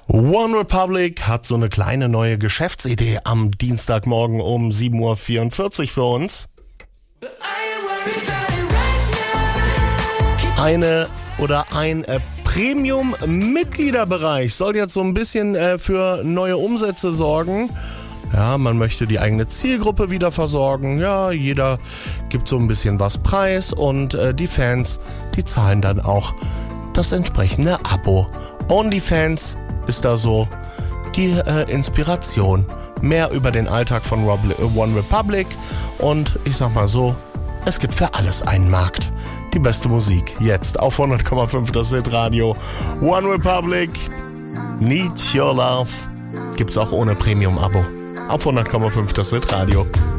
One Republic hat so eine kleine neue Geschäftsidee am Dienstagmorgen um 7.44 Uhr für uns. Ein Premium-Mitgliederbereich soll jetzt so ein bisschen für neue Umsätze sorgen. Ja, man möchte die eigene Zielgruppe wieder versorgen. Ja, jeder gibt so ein bisschen was preis und die Fans, die zahlen dann auch das entsprechende Abo. OnlyFans ist da so die Inspiration. Mehr über den Alltag von One Republic und ich sag mal so, es gibt für alles einen Markt. Die beste Musik jetzt auf 100,5 das Hitradio. One Republic, Need Your Love, gibt's auch ohne Premium-Abo auf 100,5 das Hitradio.